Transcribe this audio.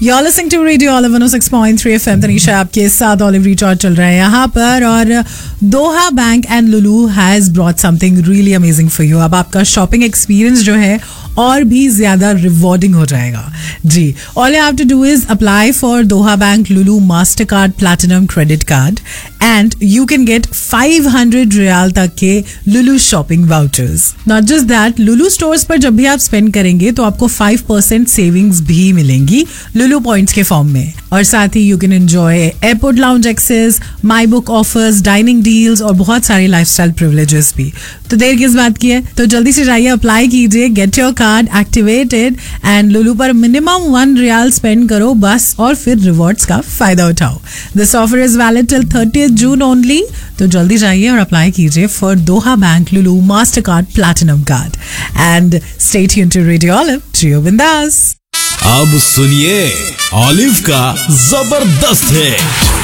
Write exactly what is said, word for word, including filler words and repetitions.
You're listening to Radio Olive one oh six point three F M. Tanisha आपके साथ olive रिचॉर्ड चल रहा है यहाँ पर और दोहा bank and Lulu has brought something really amazing for you. अब आपका शॉपिंग एक्सपीरियंस जो है और भी ज्यादा रिवॉर्डिंग हो जाएगा जी. All you have to do is apply for Doha bank Lulu master card platinum credit card and you can get five hundred riyal तक के Lulu shopping vouchers. Not just that, Lulu stores पर जब भी आप स्पेंड करेंगे तो आपको फाइव परसेंट सेविंग्स भी मिलेंगी लुलू पॉइंट्स के फॉर्म में. और साथ ही you can enjoy airport lounge access, my book offers, dining deals और बहुत सारे लाइफस्टाइल प्रिविलेजेस भी. तो देर किस बात की है, तो जल्दी से जाइए, अप्लाई कीजिए, get your card activated and Lulu पर मिनिमम वन रियाल स्पेंड करो बस और फिर रिवॉर्ड्स का फायदा उठाओ. This offer is valid till thirtieth June only. तो जल्दी जाइए और अप्लाई कीजिए for Doha bank Lulu master card platinum card and stay tuned to radio olive. जियो बिंदास. अब सुनिए ऑलिव का जबरदस्त है.